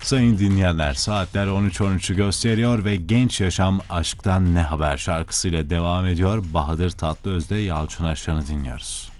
Sayın dinleyenler, saatler 13.13'ü gösteriyor ve Genç Yaşam Aşktan Ne Haber şarkısıyla devam ediyor. Bahadır Tatlıöz'de Yalçın Aşkan'ı dinliyoruz.